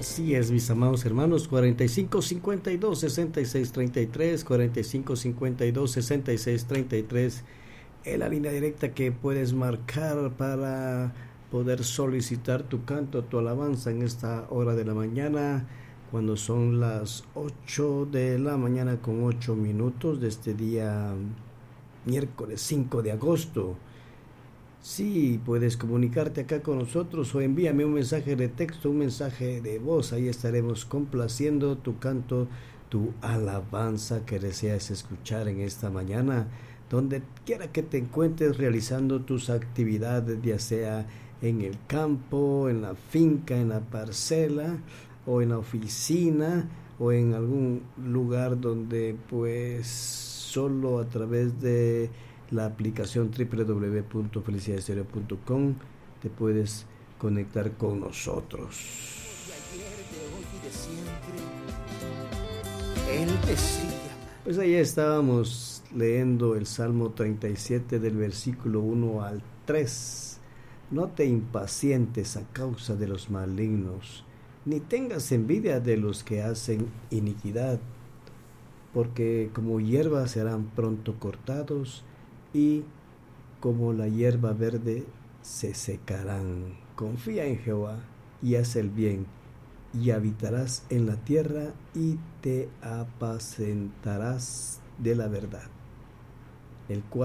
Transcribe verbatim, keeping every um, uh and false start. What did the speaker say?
Así es, mis amados hermanos, cuarenta y cinco cincuenta y dos sesenta y seis treinta y tres, cuarenta y cinco cincuenta y dos sesenta y seis treinta y tres, es la línea directa que puedes marcar para poder solicitar tu canto, tu alabanza en esta hora de la mañana, cuando son las ocho de la mañana con ocho minutos de este día miércoles cinco de agosto. Sí, puedes comunicarte acá con nosotros o envíame un mensaje de texto, un mensaje de voz. Ahí estaremos complaciendo tu canto, tu alabanza que deseas escuchar en esta mañana, donde quiera que te encuentres realizando tus actividades, ya sea en el campo, en la finca, en la parcela o en la oficina o en algún lugar donde pues solo a través de la aplicación doble u doble u doble u punto felicidad estéreo punto com te puedes conectar con nosotros. Pues ahí estábamos leyendo el Salmo treinta y siete del versículo uno al tres. No te impacientes a causa de los malignos, ni tengas envidia de los que hacen iniquidad, porque como hierba serán pronto cortados, y como la hierba verde se secarán. Confía en Jehová y haz el bien, y habitarás en la tierra y te apacentarás de la verdad, el cual